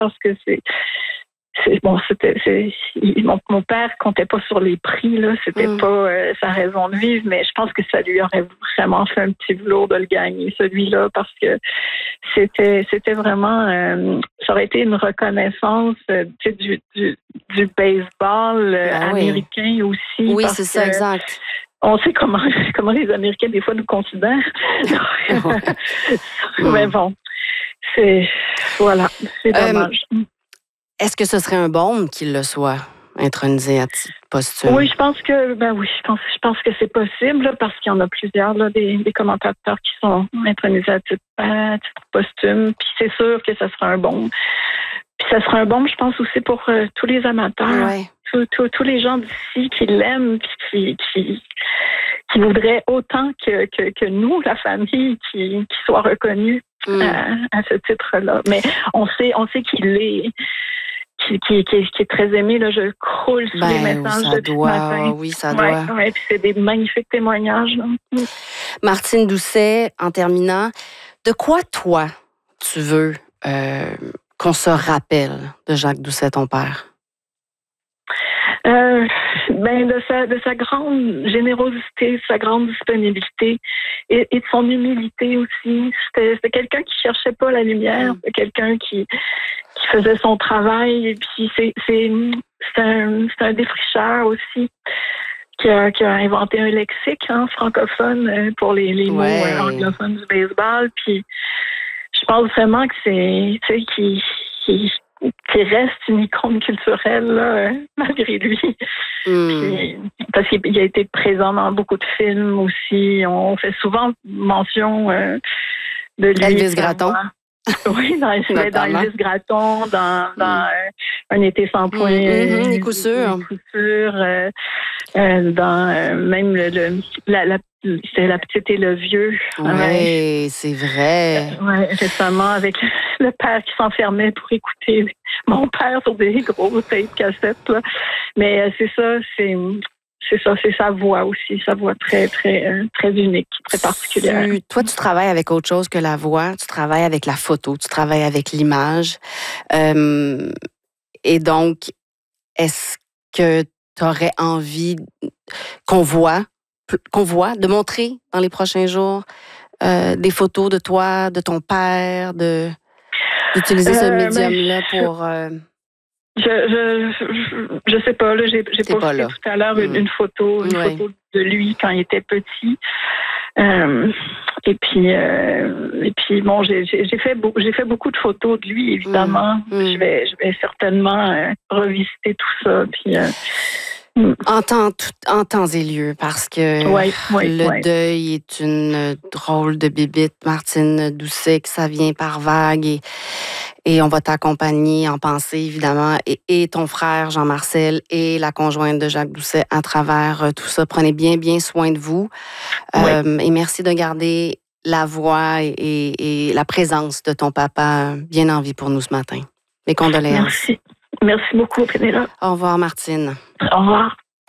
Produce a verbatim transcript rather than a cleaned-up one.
parce que c'est... C'est, bon, c'était, c'est, mon, mon père comptait pas sur les prix, là. C'était mm. pas euh, sa raison de vivre, mais je pense que ça lui aurait vraiment fait un petit velours de le gagner, celui-là, parce que c'était, c'était vraiment, euh, ça aurait été une reconnaissance euh, du, du, du baseball euh, ben américain oui. aussi. Oui, c'est ça, exact. On sait comment, comment les Américains, des fois, nous considèrent. Mais bon, c'est, voilà, c'est dommage. Euh, Est-ce que ce serait un baume qu'il le soit, intronisé à titre posthume? Oui, je pense que ben oui, je pense, je pense que c'est possible là, parce qu'il y en a plusieurs là, des, des commentateurs qui sont intronisés à titre, à titre posthume. Puis c'est sûr que ça sera un baume. Puis ça sera un baume, je pense aussi pour euh, tous les amateurs, ouais. tous, tous, tous les gens d'ici qui l'aiment, puis qui, qui qui voudraient autant que, que, que nous, la famille, qui, qui soit reconnue mm. à, à ce titre-là. Mais on sait, on sait qu'il est. Qui, qui, qui, est, qui est très aimé, là, je croule sous ben, les messages ça depuis doit, ce matin. Oui, ça ouais, doit. Ouais, puis c'est des magnifiques témoignages. Là. Martine Doucet, en terminant, de quoi, toi, tu veux euh, qu'on se rappelle de Jacques Doucet, ton père? Euh, ben de sa de sa grande générosité, de sa grande disponibilité et, et de son humilité aussi. C'était, c'était quelqu'un qui cherchait pas la lumière, c'était quelqu'un qui qui faisait son travail et puis c'est c'est c'est un c'est un défricheur aussi qui a qui a inventé un lexique hein, francophone pour les les ouais. mots euh, anglophones du baseball. Puis je pense vraiment que c'est tu sais qui qui qui reste une icône culturelle là, malgré lui. Mm. Puis, parce qu'il a été présent dans beaucoup de films aussi. On fait souvent mention euh, de lui. Elvis Gratton. Oui, dans, dans Elvis Gratton, dans, dans mm. euh, Un été sans point. Mm-hmm, les coups sûrs. Les coups sûrs euh, euh, dans euh, même le, le, la, la c'est La petite et le vieux. Oui, ouais, c'est vrai. Euh, ouais, récemment, avec le père qui s'enfermait pour écouter mon père sur des gros tapes cassettes. Là. Mais euh, c'est ça, c'est, c'est ça, c'est sa voix aussi, sa voix très, très, euh, très unique, très particulière. Tu, toi, tu travailles avec autre chose que la voix, tu travailles avec la photo, tu travailles avec l'image. Euh, et donc, est-ce que tu aurais envie qu'on voit qu'on voit, de montrer dans les prochains jours euh, des photos de toi, de ton père, de d'utiliser ce euh, médium-là ben, pour... Euh... Je, je, je, je sais pas, là, j'ai, j'ai posté pas tout à l'heure une, une photo, une ouais. photo de lui quand il était petit. Euh, et puis, euh, et puis bon, j'ai, j'ai, j'ai, fait beau, j'ai fait beaucoup de photos de lui, évidemment. Mmh. Je vais, je vais certainement euh, revisiter tout ça. Puis... Euh, En temps, tout, en temps et lieu, parce que ouais, ouais, le ouais. deuil est une drôle de bébite, Martine Doucet, que ça vient par vague et, et on va t'accompagner en pensée, évidemment, et, et ton frère Jean-Marcel et la conjointe de Jacques Doucet à travers tout ça. Prenez bien, bien soin de vous. Ouais. Euh, et merci de garder la voix et, et, et la présence de ton papa bien en vie pour nous ce matin. Mes condoléances. Merci. Merci beaucoup, Pénélope. Au revoir, Martine. Au revoir.